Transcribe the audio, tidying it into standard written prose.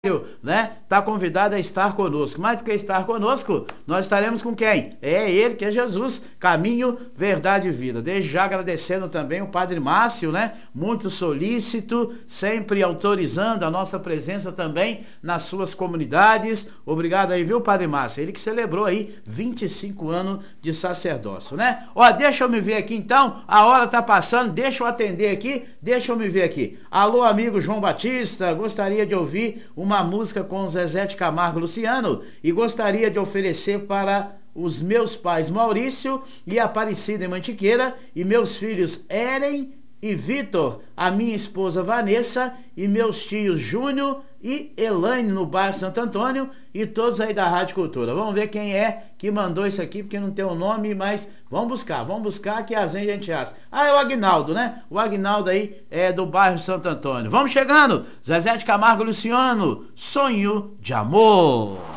né? Tá convidado a estar conosco. Mais do que estar conosco, nós estaremos com quem? É ele, que é Jesus, caminho, verdade e vida. Desde já agradecendo também o Padre Márcio, né? Muito solícito, sempre autorizando a nossa presença também nas suas comunidades. Obrigado aí, viu, Padre Márcio? Ele que celebrou aí 25 anos de sacerdócio, né? Ó, deixa eu me ver aqui então, a hora tá passando, deixa eu atender aqui, deixa eu me ver aqui. Alô, amigo João Batista, gostaria de ouvir uma música com Zezé de Camargo e Luciano e gostaria de oferecer para os meus pais Maurício e Aparecida em Mantiqueira e meus filhos Eren e Vitor, a minha esposa Vanessa e meus tios Júnior e Elaine no bairro Santo Antônio e todos aí da Rádio Cultura. Vamos ver quem é que mandou isso aqui, porque não tem o nome, mas vamos buscar que a gente acha. Ah, é o Agnaldo, né? O Agnaldo aí é do bairro Santo Antônio. Vamos chegando! Zezé de Camargo e Luciano, Sonho de Amor.